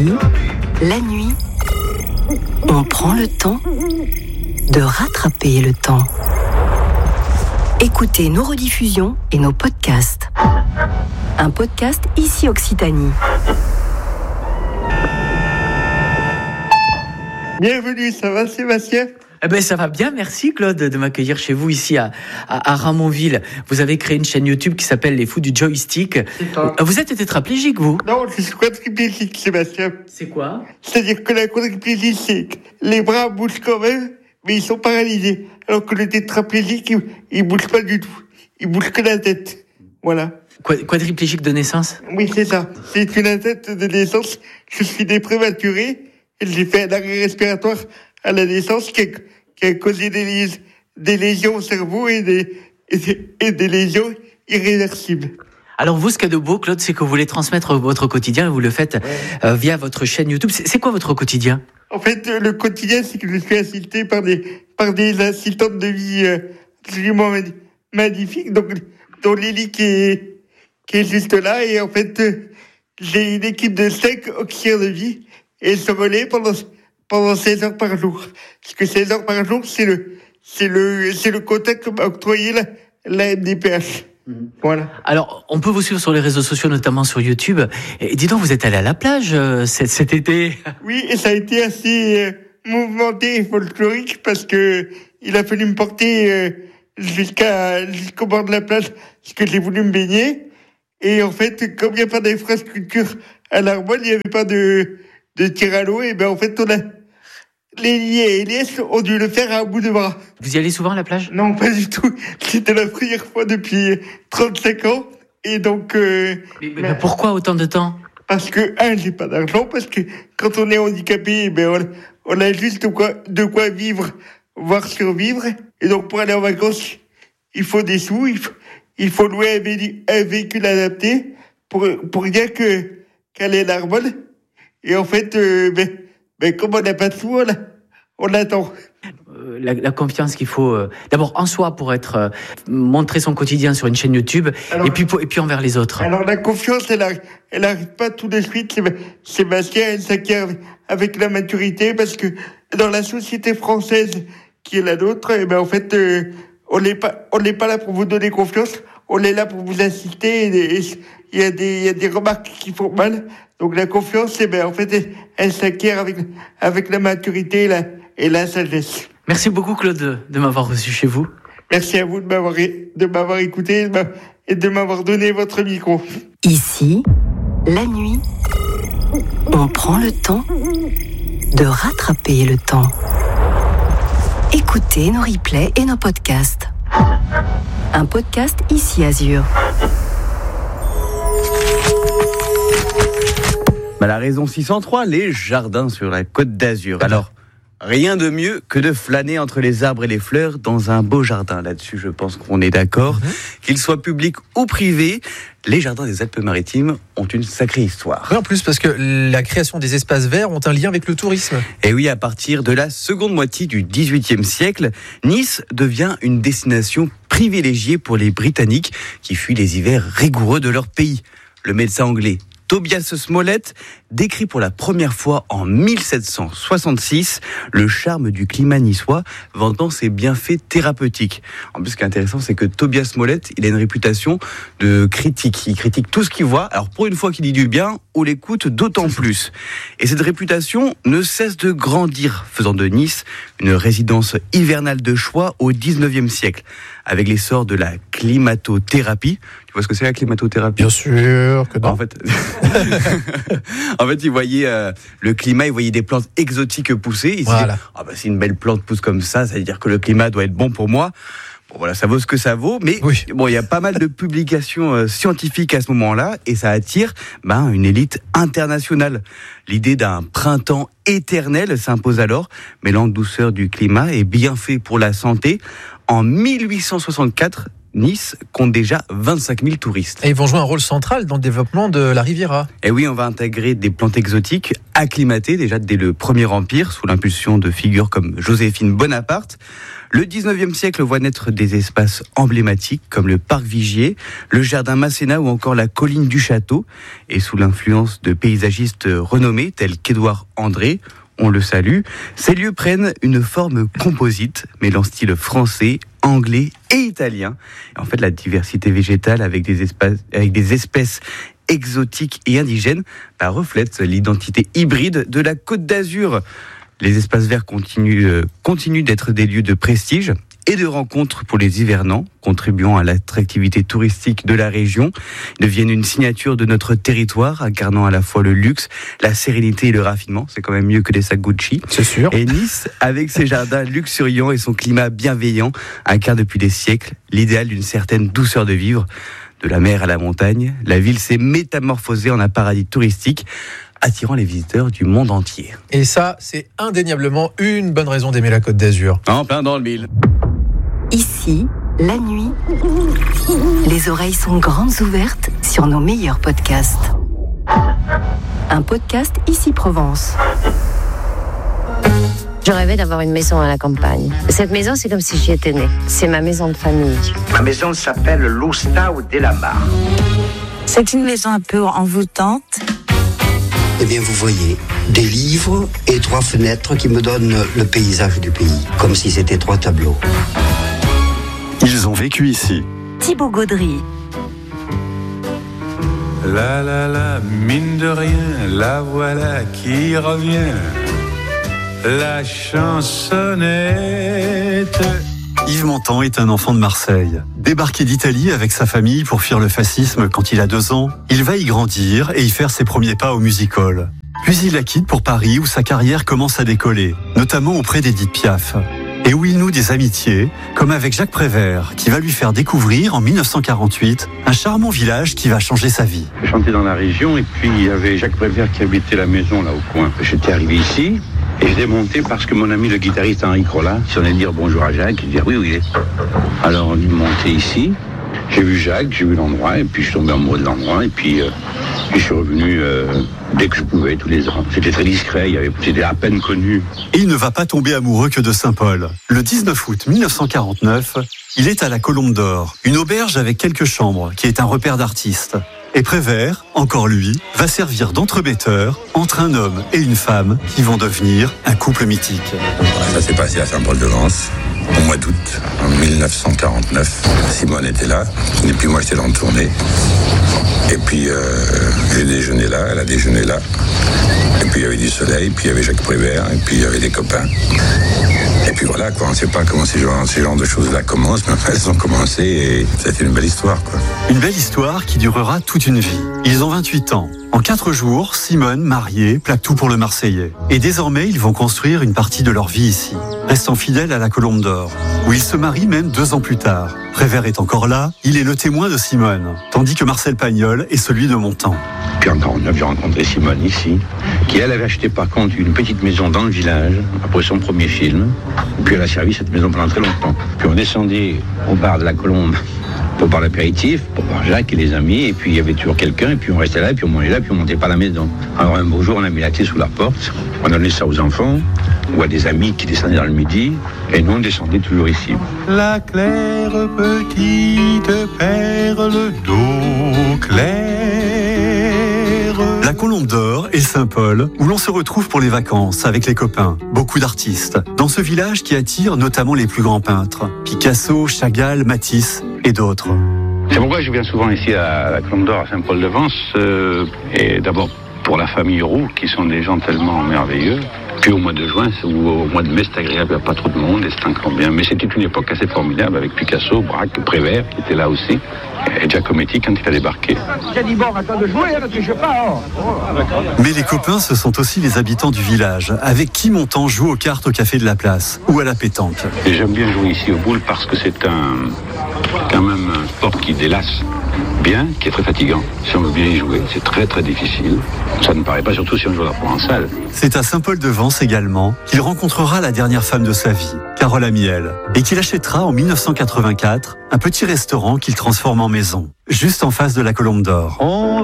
Ici, la nuit, on prend le temps de rattraper le temps. Écoutez nos rediffusions et nos podcasts. Un podcast Ici Occitanie. Bienvenue, ça va Sébastien ? Eh ben, ça va bien, merci Claude de m'accueillir chez vous ici à Ramonville. Vous avez créé une chaîne YouTube qui s'appelle Les Fous du Joystick. Vous êtes tétraplégique, vous ? Non, je suis quadriplégique, Sébastien. C'est quoi ? C'est-à-dire que la quadriplégie, c'est que les bras bougent quand même, mais ils sont paralysés. Alors que le tétraplégique, il bouge pas du tout. Il bouge que la tête. Voilà. Quadriplégique de naissance ? Oui, c'est ça. C'est une atteinte de naissance. Je suis né prématuré. Et j'ai fait un arrêt respiratoire à la naissance qui a causé des lésions au cerveau et des lésions irréversibles. Alors vous, ce qu'il y a de beau, Claude, c'est que vous voulez transmettre votre quotidien et vous le faites via votre chaîne YouTube. C'est quoi votre quotidien ? En fait, le quotidien, c'est que je suis assisté par des assistantes de vie absolument magnifiques, dont Lily qui est juste là. Et en fait, j'ai une équipe de 5 auxiliaires de vie et se relaie pendant 16 heures par jour. Parce que 16 heures par jour, c'est le quota que m'a octroyé la MDPH. Voilà. Alors, on peut vous suivre sur les réseaux sociaux, notamment sur YouTube. Et dis donc, vous êtes allé à la plage cet été ? Oui, et ça a été assez mouvementé et folklorique parce que il a fallu me porter jusqu'au bord de la plage parce que j'ai voulu me baigner. Et en fait, comme il n'y a pas d'infrastructure à l'Arbonne, il n'y avait pas de tir à l'eau, et ben en fait, les liés et Elias ont dû le faire à bout de bras. Vous y allez souvent à la plage ? Non, pas du tout. C'était la première fois depuis 35 ans. Et donc... mais pourquoi autant de temps ? Parce que, j'ai pas d'argent, parce que quand on est handicapé, ben on a juste de quoi vivre, voire survivre. Et donc, pour aller en vacances, il faut des sous, il faut louer un véhicule adapté pour rien qu'aller à l'Arbonne. Et en fait, comme on n'a pas de sous, on attend. La confiance qu'il faut, d'abord en soi pour montrer son quotidien sur une chaîne YouTube, alors, et puis envers les autres. Alors la confiance, elle arrive pas tout de suite. Sébastien, elle s'acquiert avec la maturité, parce que dans la société française qui est la nôtre, en fait, on n'est pas là pour vous donner confiance. On est là pour vous assister. Et il y a des remarques qui font mal. Donc la confiance, en fait, elle s'acquiert avec la maturité et la sagesse. Merci beaucoup Claude de m'avoir reçu chez vous. Merci à vous de m'avoir écouté et de m'avoir donné votre micro. Ici, la nuit, on prend le temps de rattraper le temps. Écoutez nos replays et nos podcasts. Un podcast Ici Azur. La raison 603, les jardins sur la Côte d'Azur. Alors, rien de mieux que de flâner entre les arbres et les fleurs dans un beau jardin. Là-dessus, je pense qu'on est d'accord. Qu'il soit public ou privé, les jardins des Alpes-Maritimes ont une sacrée histoire. Oui, en plus, parce que la création des espaces verts ont un lien avec le tourisme. Et oui, à partir de la seconde moitié du XVIIIe siècle, Nice devient une destination privilégiée pour les Britanniques qui fuient les hivers rigoureux de leur pays. Le médecin anglais Tobias Smollett décrit pour la première fois en 1766 le charme du climat niçois, vantant ses bienfaits thérapeutiques. En plus, ce qui est intéressant, c'est que Tobias Smollett, il a une réputation de critique. Il critique tout ce qu'il voit. Alors, pour une fois qu'il dit du bien, on l'écoute d'autant plus. Et cette réputation ne cesse de grandir, faisant de Nice une résidence hivernale de choix au 19e siècle, avec l'essor de la climatothérapie. Tu vois ce que c'est la climatothérapie ? Bien sûr que non. En fait, il voyait le climat, il voyait des plantes exotiques pousser. Il voilà. s'est dit, si une belle plante pousse comme ça veut dire que le climat doit être bon pour moi. Bon, voilà, ça vaut ce que ça vaut, mais oui. Bon, il y a pas mal de publications scientifiques à ce moment-là, et ça attire une élite internationale. L'idée d'un printemps éternel s'impose alors, mêlant douceur du climat et bienfait pour la santé. En 1864, Nice compte déjà 25 000 touristes. Et ils vont jouer un rôle central dans le développement de la Riviera. Et oui, on va intégrer des plantes exotiques acclimatées déjà dès le Premier Empire, sous l'impulsion de figures comme Joséphine Bonaparte. Le 19e siècle voit naître des espaces emblématiques comme le Parc Vigier, le Jardin Masséna ou encore la Colline du Château. Et sous l'influence de paysagistes renommés tels qu'Édouard André, on le salue, ces lieux prennent une forme composite, mêlant style français, anglais et italien. En fait, la diversité végétale avec des espèces exotiques et indigènes reflète l'identité hybride de la Côte d'Azur. Les espaces verts continuent d'être des lieux de prestige et de rencontres pour les hivernants, contribuant à l'attractivité touristique de la région. Ils deviennent une signature de notre territoire, incarnant à la fois le luxe, la sérénité et le raffinement. C'est quand même mieux que des sacs Gucci. C'est sûr. Et Nice, avec ses jardins luxuriants et son climat bienveillant, incarne depuis des siècles l'idéal d'une certaine douceur de vivre. De la mer à la montagne, la ville s'est métamorphosée en un paradis touristique, attirant les visiteurs du monde entier. Et ça, c'est indéniablement une bonne raison d'aimer la Côte d'Azur. En plein dans le mille. Ici, la nuit, les oreilles sont grandes ouvertes sur nos meilleurs podcasts. Un podcast Ici Provence. Je rêvais d'avoir une maison à la campagne. Cette maison, c'est comme si j'y étais née. C'est ma maison de famille. Ma maison s'appelle l'Oustau de la Mar. C'est une maison un peu envoûtante. Eh bien, vous voyez, des livres et 3 fenêtres qui me donnent le paysage du pays, comme si c'était 3 tableaux. Ils ont vécu ici. Thibaut Gaudry. La, mine de rien, la voilà qui revient. La chansonnette. Yves Montand est un enfant de Marseille. Débarqué d'Italie avec sa famille pour fuir le fascisme quand il a 2 ans, il va y grandir et y faire ses premiers pas au music-hall. Puis il la quitte pour Paris où sa carrière commence à décoller, notamment auprès d'Édith Piaf. Et où il noue des amitiés, comme avec Jacques Prévert, qui va lui faire découvrir en 1948 un charmant village qui va changer sa vie. Je chantais dans la région et puis il y avait Jacques Prévert qui habitait la maison là au coin. J'étais arrivé ici. Et je l'ai monté parce que mon ami le guitariste Henri Crolla, si on allait dire bonjour à Jacques, il dit oui, où il est. Alors on est monté ici, j'ai vu Jacques, j'ai vu l'endroit, et puis je suis tombé amoureux de l'endroit, et puis je suis revenu dès que je pouvais, tous les ans. C'était très discret, c'était à peine connu. Et il ne va pas tomber amoureux que de Saint-Paul. Le 19 août 1949, il est à la Colombe d'Or, une auberge avec quelques chambres, qui est un repère d'artistes. Et Prévert, encore lui, va servir d'entremetteur entre un homme et une femme qui vont devenir un couple mythique. Ça s'est passé à Saint-Paul-de-Vence, au mois d'août, en 1949. Simone était là, et puis moi j'étais en tournée. Et puis j'ai déjeuné là, elle a déjeuné là. Et puis il y avait du soleil, puis il y avait Jacques Prévert, et puis il y avait des copains. Et puis voilà, quoi, on ne sait pas comment ces genres de choses-là commencent, mais elles ont commencé et c'était une belle histoire, quoi. Une belle histoire qui durera toute une vie. Ils ont 28 ans. En 4 jours, Simone, mariée, plaque tout pour le Marseillais. Et désormais, ils vont construire une partie de leur vie ici, restant fidèles à la Colombe d'Or, où ils se marient même 2 ans plus tard. Prévert est encore là, il est le témoin de Simone, tandis que Marcel Pagnol est celui de Montand. Puis en 1949, j'ai rencontré Simone ici, qui elle avait acheté par contre une petite maison dans le village, après son premier film. Puis elle a servi cette maison pendant très longtemps. Puis on descendait au bar de la Colombe pour boire l'apéritif, pour voir Jacques et les amis, et puis il y avait toujours quelqu'un, et puis on restait là, et puis on mangeait là, puis on montait pas à la maison. Alors un beau jour, on a mis la clé sous la porte, on a donné ça aux enfants, ou à des amis qui descendaient dans le midi, et nous on descendait toujours ici. La claire petite perle d'eau claire. La Colombe d'Or et Saint-Paul, où l'on se retrouve pour les vacances avec les copains, beaucoup d'artistes, dans ce village qui attire notamment les plus grands peintres, Picasso, Chagall, Matisse et d'autres. C'est pourquoi je viens souvent ici à la Colombe d'Or, à Saint-Paul-de-Vence, et d'abord pour la famille Roux, qui sont des gens tellement merveilleux. Puis au mois de juin ou au mois de mai, c'est agréable, il n'y a pas trop de monde et c'est encore bien. Mais c'était une époque assez formidable avec Picasso, Braque, Prévert qui était là aussi, et Giacometti quand il a débarqué. J'ai dit bon, attends de jouer, parce que je pars. Mais les copains, ce sont aussi les habitants du village, avec qui Montand joue aux cartes au café de la place ou à la pétanque. Et j'aime bien jouer ici au boule parce que c'est quand même un sport qui délasse. bien, qui est très fatigant. Si on veut bien y jouer, c'est très très difficile. Ça ne paraît pas, surtout si on joue la provençale. C'est à Saint-Paul-de-Vence également qu'il rencontrera la dernière femme de sa vie, Carole Amiel, et qu'il achètera en 1984 un petit restaurant qu'il transforme en maison, juste en face de la Colombe d'Or.